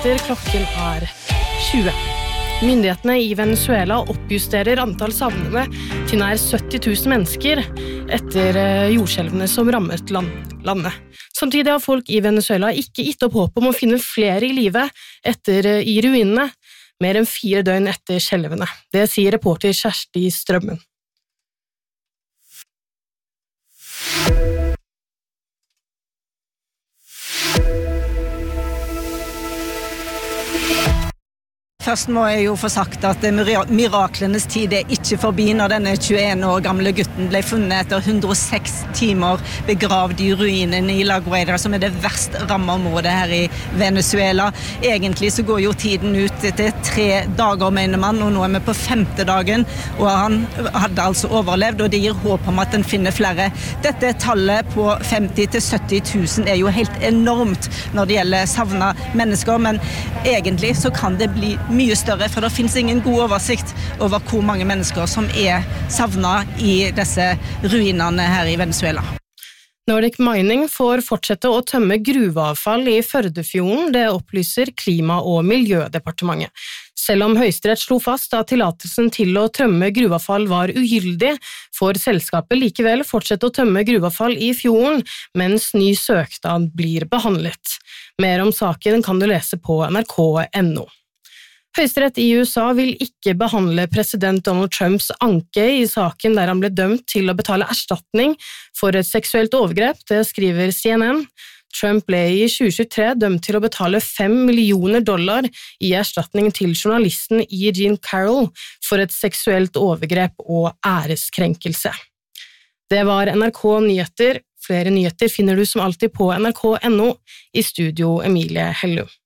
nyheter, klokken 20. Myndighetene I Venezuela oppjusterer antall savnede til nær 70 000 mennesker etter jordskjelvene som rammet landet. Samtidig har folk I Venezuela ikke gitt opp håp om å finne flere I live I ruinene, mer enn 4 døgn etter skjelvene. Det sier reporter Kjersti Strømmen. Først må jeg jo få sagt at miraklenes tid ikke forbi når denne 21 år gamle gutten ble funnet etter 106 timer begravd I ruinen I La Guaira, som det verst rammede området her I Venezuela. Egentlig så går jo tiden ut til 3 dager, mener man, og nå vi på 5. dagen, og han hadde altså overlevd, og det gir håp om at den finner flere. Dette tallet på 50 til 70 000 jo helt enormt når det gjelder savnet mennesker, men egentlig så kan det bli mye større, for det finnes ingen god oversikt over hvor mange mennesker som savnet I disse ruinene her I Venezuela. Nordic Mining får fortsette å tømme gruveavfall I Førdefjorden, det opplyser Klima- og Miljødepartementet. Selv om Høyesterett slo fast at tillatelsen til å tømme gruveavfall var ugyldig, får selskapet likevel fortsette å tømme gruveavfall I fjorden, mens ny søknad blir behandlet. Mer om saken kan du lese på nrk.no. Høyesterett I USA vil ikke behandle president Donald Trumps anke I saken der han ble dømt til å betale erstatning for et seksuelt overgrep, det skriver CNN. Trump ble I 2023 dømt til å betale $5 millioner I erstatning til journalisten E. Jean Carroll for et seksuelt overgrep og æreskrenkelse. Det var NRK Nyheter. Flere nyheter finner du som alltid på nrk.no. I studio Emilie Hellum.